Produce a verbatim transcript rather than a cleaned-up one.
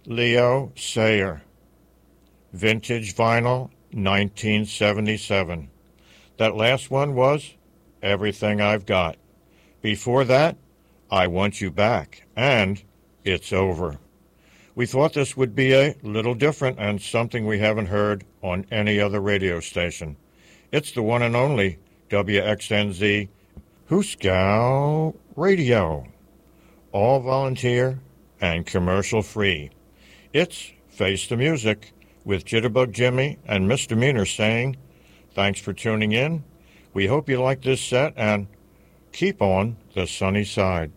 Leo Sayer. Vintage Vinyl, nineteen seventy-seven. That last one was Everything I've Got. Before that, I Want You Back, and It's Over. We thought this would be a little different and something we haven't heard on any other radio station. It's the one and only W X N Z Hooskow Radio. All volunteer and commercial free. It's Face the Music with Jitterbug Jimmy and Misdemeanor saying, thanks for tuning in. We hope you like this set and keep on the sunny side.